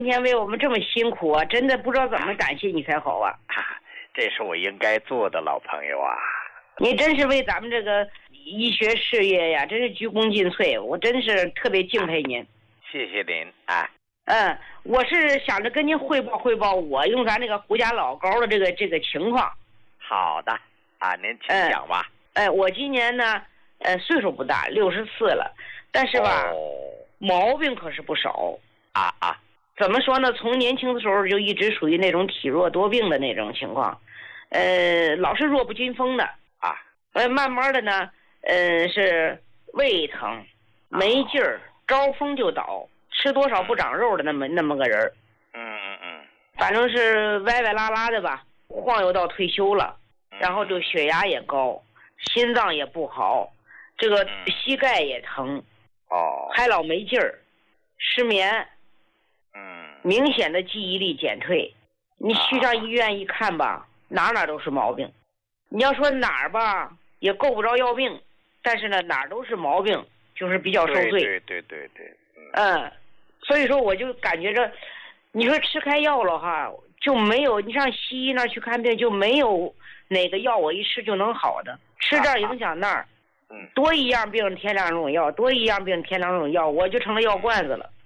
今天为我们这么辛苦啊，真的不知道怎么感谢你才好啊！ 这是我应该做的，老朋友啊。 你真是为咱们这个医学事业呀，真是鞠躬尽瘁，我真是特别敬佩您。 谢谢您啊。 我是想着跟您汇报汇报我用咱那个胡家老高的这个情况。 好的啊，您请讲吧。 我今年呢，岁数不大，64了，但是吧，毛病可是不少啊。 怎么说呢？从年轻的时候就一直属于那种体弱多病的那种情况，老是弱不禁风的啊。 慢慢的呢，是胃疼、没劲儿，招风就倒，吃多少不长肉的那么个人。反正是歪歪拉拉的吧，晃悠到退休了，然后就血压也高，心脏也不好，这个膝盖也疼，还老没劲儿，失眠。明显的记忆力减退，你去上医院一看吧，哪都是毛病。你要说哪儿吧，也够不着要病，但是呢，哪儿都是毛病，就是比较受罪。 对。 所以说我就感觉着，你说吃开药了哈，就没有你上西医那儿去看病，就没有哪个药我一吃就能好的，吃这儿影响那儿。多一样病添两种药，多一样病添两种药，我就成了药罐子了。